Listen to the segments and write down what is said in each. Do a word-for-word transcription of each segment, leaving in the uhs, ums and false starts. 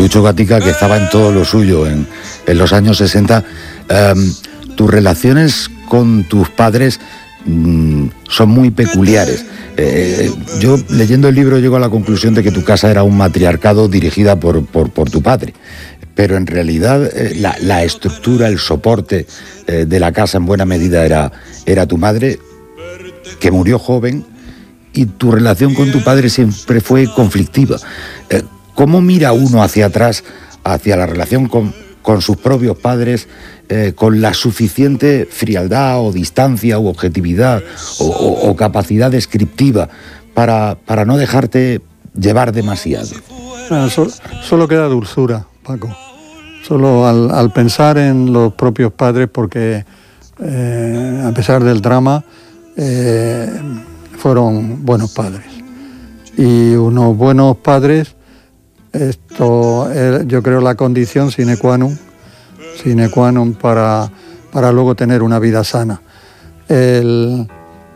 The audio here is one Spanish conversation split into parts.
Lucho Gatica, que estaba en todo lo suyo en, en los años sesenta. Eh, tus relaciones con tus padres mm, son muy peculiares. Eh, yo, leyendo el libro, llego a la conclusión de que tu casa era un matriarcado dirigida por, por, por tu padre. Pero en realidad eh, la, la estructura, el soporte eh, de la casa en buena medida era, era tu madre, que murió joven, y tu relación con tu padre siempre fue conflictiva. Eh, ¿Cómo mira uno hacia atrás, hacia la relación con, con sus propios padres, eh, con la suficiente frialdad o distancia u objetividad o, o, o capacidad descriptiva para, para no dejarte llevar demasiado? Ah, so, solo queda dulzura, Paco. Solo al, al pensar en los propios padres, porque eh, a pesar del drama, eh, fueron buenos padres. Y unos buenos padres, esto es, yo creo, la condición sine qua non, sine qua non para, para luego tener una vida sana. El,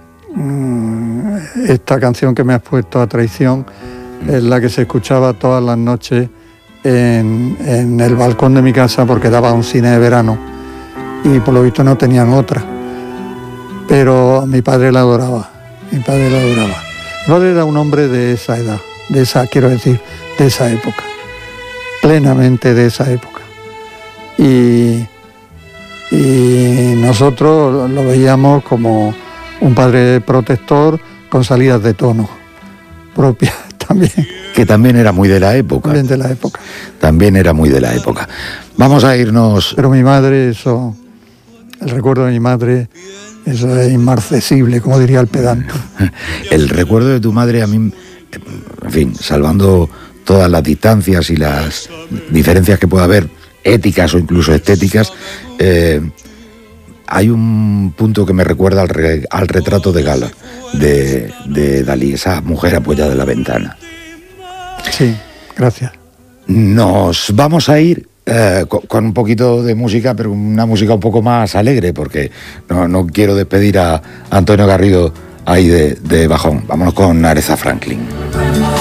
esta canción que me has puesto, A Traición, es la que se escuchaba todas las noches en, en el balcón de mi casa, porque daba un cine de verano y por lo visto no tenían otra. Pero mi padre la adoraba, mi padre la adoraba. Mi padre era un hombre de esa edad, de esa, quiero decir, de esa época, plenamente de esa época. Y, y nosotros lo veíamos como un padre protector con salidas de tono propias también. Que también era muy de la época. También de la época. También era muy de la época. Vamos a irnos... Pero mi madre, eso, el recuerdo de mi madre, eso es inmarcesible, como diría el pedante. El recuerdo de tu madre a mí, en fin, salvando todas las distancias y las diferencias que pueda haber, éticas o incluso estéticas, eh, hay un punto que me recuerda al, re, al retrato de gala de, de Dalí, esa mujer apoyada en la ventana. Sí, gracias. Nos vamos a ir eh, con, con un poquito de música, pero una música un poco más alegre, porque no, no quiero despedir a Antonio Garrido ahí de, de bajón. Vámonos con Aretha Franklin.